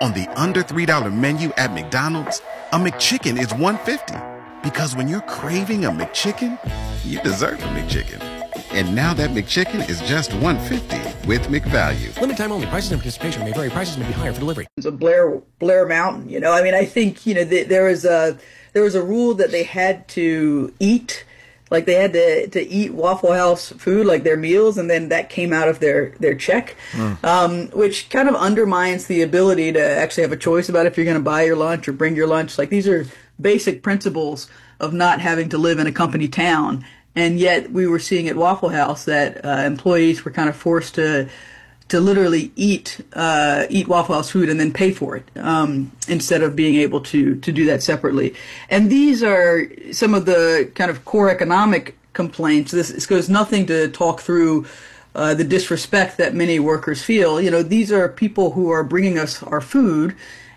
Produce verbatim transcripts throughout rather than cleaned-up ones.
On the under three dollar menu at McDonald's, a McChicken is one dollar fifty. Because when you're craving a McChicken, you deserve a McChicken. And now that McChicken is just one dollar fifty with McValue. Limited time only. Prices and participation may vary. Prices may be higher for delivery. It's a Blair Blair Mountain, you know. I mean, I think, you know, the, there was a there was a rule that they had to eat, like they had to to eat Waffle House food, like their meals, and then that came out of their their check, mm. um, which kind of undermines the ability to actually have a choice about if you're going to buy your lunch or bring your lunch. Like, these are basic principles of not having to live in a company town. And yet we were seeing at Waffle House that uh, employees were kind of forced to to literally eat uh, eat Waffle House food and then pay for it um, instead of being able to to do that separately. And these are some of the kind of core economic complaints. This, this goes nothing to talk through uh, the disrespect that many workers feel. You know, these are people who are bringing us our food,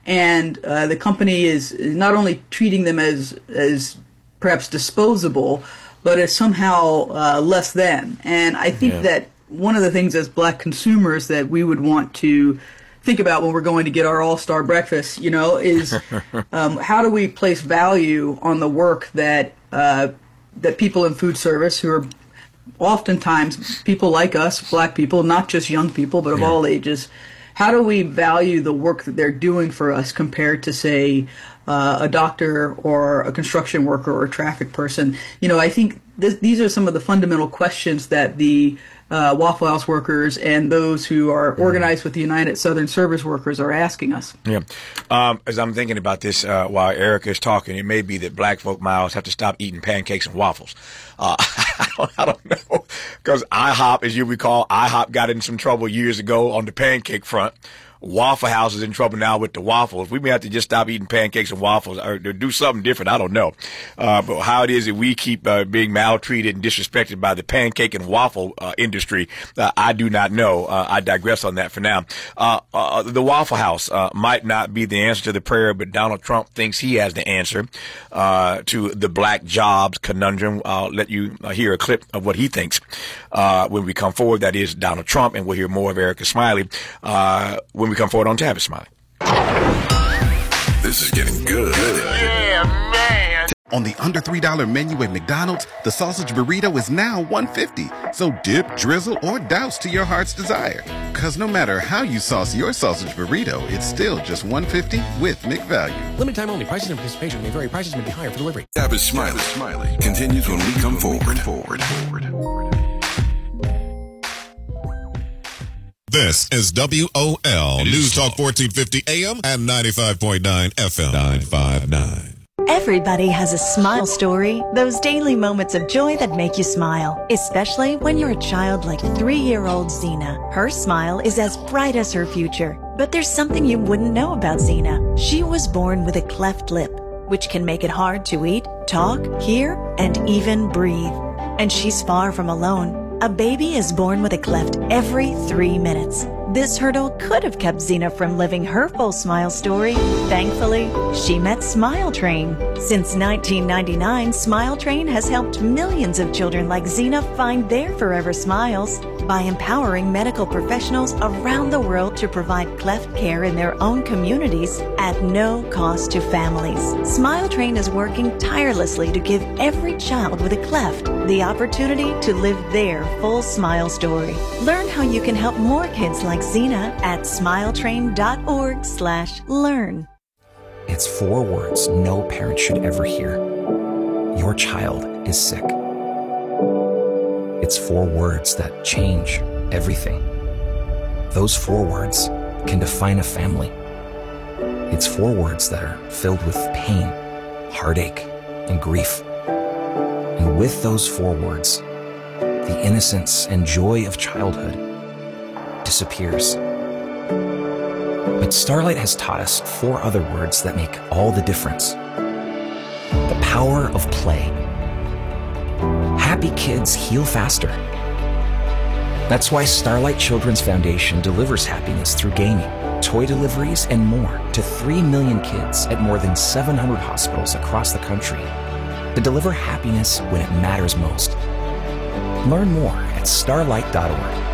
and uh, the company is not only treating them as as perhaps disposable, but as somehow uh, less than. And I think yeah. that one of the things as black consumers that we would want to think about when we're going to get our all-star breakfast, you know, is um, how do we place value on the work that uh, that people in food service, who are oftentimes people like us, black people, not just young people, but of yeah. all ages, how do we value the work that they're doing for us compared to, say, uh, a doctor or a construction worker or a traffic person? You know, I think th- these are some of the fundamental questions that the uh, Waffle House workers and those who are organized with the United Southern Service Workers are asking us. Yeah. Um, as I'm thinking about this uh, while Erica is talking, it may be that black folk, Miles, have to stop eating pancakes and waffles. Uh, I, don't, I don't know, because IHOP, as you recall, IHOP got in some trouble years ago on the pancake front. Waffle House is in trouble now with the waffles. We may have to just stop eating pancakes and waffles or do something different. I don't know. Uh, but how it is that we keep uh, being maltreated and disrespected by the pancake and waffle uh, industry, uh, I do not know. Uh, I digress on that for now. Uh, uh, the Waffle House uh, might not be the answer to the prayer, but Donald Trump thinks he has the answer uh, to the black jobs conundrum. I'll let you uh, hear a clip of what he thinks uh, when we come forward. That is Donald Trump, and we'll hear more of Erica Smiley uh, when we come forward on Tavis Smiley. This is getting good. Yeah, man. On the under three dollar menu at McDonald's, the sausage burrito is now one dollar fifty. So dip, drizzle, or douse to your heart's desire. Because no matter how you sauce your sausage burrito, it's still just one dollar fifty with McValue. Limited time only. Prices and participation may vary. Prices may be higher for delivery. Tavis Smiley. Smiley continues when we come forward. Forward. Forward. This is W O L News Talk fourteen fifty A M and ninety-five point nine F M. nine five nine. Everybody has a smile story, those daily moments of joy that make you smile, especially when you're a child like three-year-old Zena. Her smile is as bright as her future, but there's something you wouldn't know about Zena. She was born with a cleft lip, which can make it hard to eat, talk, hear, and even breathe. And she's far from alone. A baby is born with a cleft every three minutes. This hurdle could have kept Zena from living her full smile story. Thankfully, she met Smile Train. Since nineteen ninety-nine, Smile Train has helped millions of children like Zena find their forever smiles by empowering medical professionals around the world to provide cleft care in their own communities at no cost to families. Smile Train is working tirelessly to give every child with a cleft the opportunity to live their full smile story. Learn how you can help more kids like Zena at smiletrain.org slash learn. It's four words no parent should ever hear. Your child is sick. It's four words that change everything. Those four words can define a family. It's four words that are filled with pain, heartache, and grief. And with those four words, the innocence and joy of childhood disappears. But Starlight has taught us four other words that make all the difference. The power of play. Happy kids heal faster. That's why Starlight Children's Foundation delivers happiness through gaming, toy deliveries, and more to three million kids at more than seven hundred hospitals across the country to deliver happiness when it matters most. Learn more at starlight dot org.